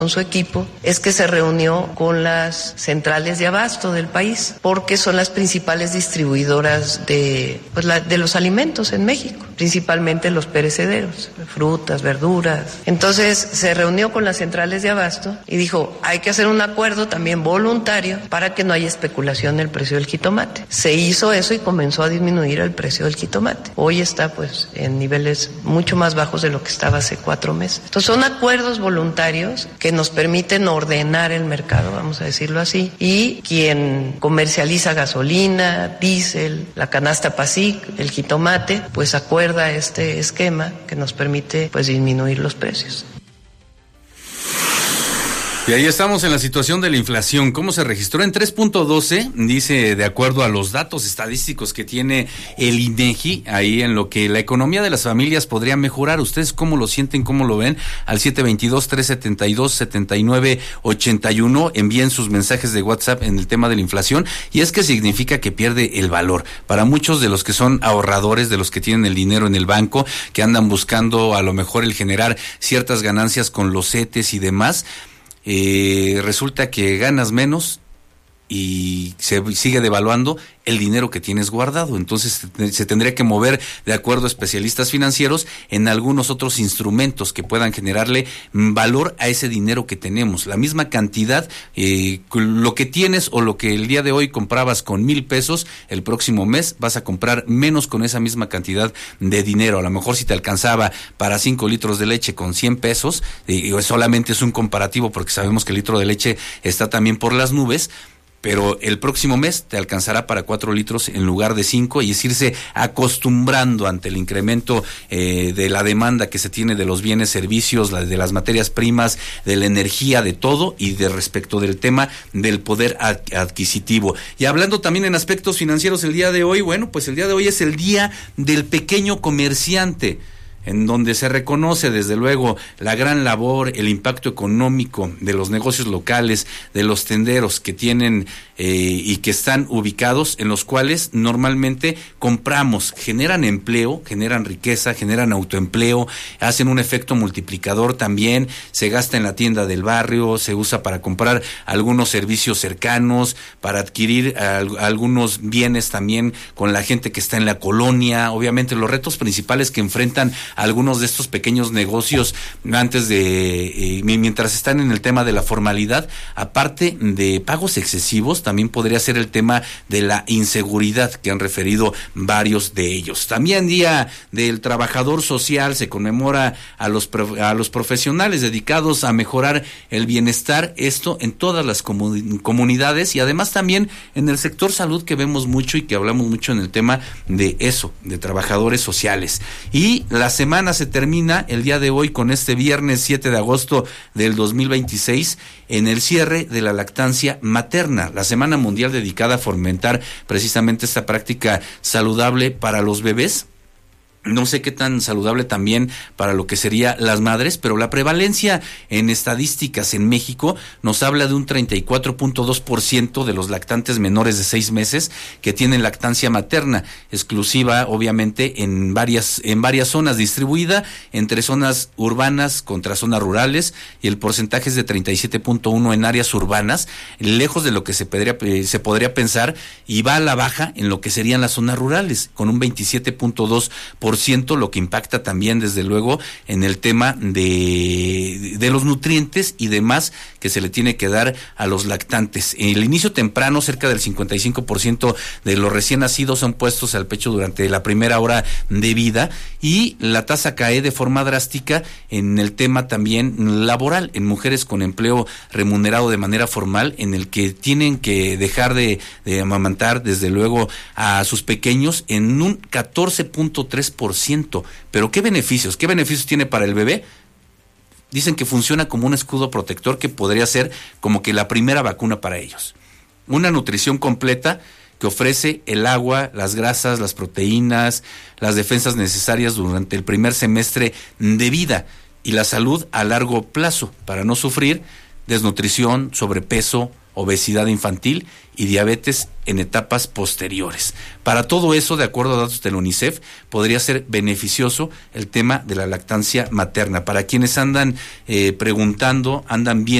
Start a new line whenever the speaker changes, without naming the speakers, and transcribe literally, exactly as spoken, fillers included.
con su equipo es que se reunió con las centrales de abasto del país, porque son las principales distribuidoras de, pues la, de los alimentos en México, principalmente los perecederos, frutas, verduras. Entonces se reunió con las centrales de abasto y dijo, hay que hacer un acuerdo también voluntario para que no haya especulación en el precio del jitomate. Se hizo eso y comenzó a disminuir el precio del jitomate. Hoy está pues en niveles mucho más bajos de lo que estaba hace cuatro meses. Entonces son acuerdos voluntarios que nos permiten ordenar el mercado, vamos a decirlo así, y quien comercializa gasolina, diésel, la canasta PASIC, el jitomate, pues acuerda este esquema que nos permite pues disminuir los precios.
Y ahí estamos en la situación de la inflación. ¿Cómo se registró? En tres punto doce, dice, de acuerdo a los datos estadísticos que tiene el INEGI, ahí en lo que la economía de las familias podría mejorar. ¿Ustedes cómo lo sienten, cómo lo ven? Al siete veintidós, trescientos setenta y dos, setenta y nueve ochenta y uno, envíen sus mensajes de WhatsApp en el tema de la inflación. Y es que significa que pierde el valor. Para muchos de los que son ahorradores, de los que tienen el dinero en el banco, que andan buscando a lo mejor el generar ciertas ganancias con los CETES y demás, Eh, resulta que ganas menos y se sigue devaluando el dinero que tienes guardado. Entonces se tendría que mover, de acuerdo a especialistas financieros, en algunos otros instrumentos que puedan generarle valor a ese dinero que tenemos. La misma cantidad, eh, lo que tienes o lo que el día de hoy comprabas con mil pesos, el próximo mes vas a comprar menos con esa misma cantidad de dinero. A lo mejor si te alcanzaba para cinco litros de leche con cien pesos, eh, solamente es un comparativo porque sabemos que el litro de leche está también por las nubes, pero el próximo mes te alcanzará para cuatro litros en lugar de cinco, y es irse acostumbrando ante el incremento eh, de la demanda que se tiene de los bienes, servicios, la, de las materias primas, de la energía, de todo, y de respecto del tema del poder ad- adquisitivo. Y hablando también en aspectos financieros el día de hoy, bueno, pues el día de hoy es el día del pequeño comerciante, en donde se reconoce desde luego la gran labor, el impacto económico de los negocios locales, de los tenderos que tienen eh, y que están ubicados, en los cuales normalmente compramos, generan empleo, generan riqueza, generan autoempleo, hacen un efecto multiplicador también, se gasta en la tienda del barrio, se usa para comprar algunos servicios cercanos, para adquirir al, algunos bienes también con la gente que está en la colonia. Obviamente los retos principales que enfrentan algunos de estos pequeños negocios antes de, eh, mientras están en el tema de la formalidad, aparte de pagos excesivos, también podría ser el tema de la inseguridad que han referido varios de ellos. También Día del Trabajador Social, se conmemora a los, a los profesionales dedicados a mejorar el bienestar, esto en todas las comu- comunidades, y además también en el sector salud, que vemos mucho y que hablamos mucho en el tema de eso, de trabajadores sociales. Y la semana se termina el día de hoy con este viernes siete de agosto del dos mil veintiséis en el cierre de la lactancia materna, la semana mundial dedicada a fomentar precisamente esta práctica saludable para los bebés. No sé qué tan saludable también para lo que sería las madres, pero la prevalencia en estadísticas en México nos habla de un treinta y cuatro punto dos por ciento de los lactantes menores de seis meses que tienen lactancia materna, exclusiva obviamente en varias en varias zonas, distribuida entre zonas urbanas contra zonas rurales, y el porcentaje es de treinta y siete punto uno en áreas urbanas, lejos de lo que se podría, se podría pensar, y va a la baja en lo que serían las zonas rurales, con un veintisiete punto dos por ciento, lo que impacta también desde luego en el tema de, de los nutrientes y demás que se le tiene que dar a los lactantes. En el inicio temprano, cerca del cincuenta y cinco por ciento de los recién nacidos son puestos al pecho durante la primera hora de vida, y la tasa cae de forma drástica en el tema también laboral, en mujeres con empleo remunerado de manera formal, en el que tienen que dejar de, de amamantar desde luego a sus pequeños en un catorce punto tres por ciento. Pero ¿qué beneficios? ¿Qué beneficios tiene para el bebé? Dicen que funciona como un escudo protector, que podría ser como que la primera vacuna para ellos. Una nutrición completa que ofrece el agua, las grasas, las proteínas, las defensas necesarias durante el primer semestre de vida, y la salud a largo plazo para no sufrir desnutrición, sobrepeso, obesidad infantil y diabetes en etapas posteriores. Para todo eso, de acuerdo a datos del UNICEF, podría ser beneficioso el tema de la lactancia materna. Para quienes andan eh, preguntando, andan viendo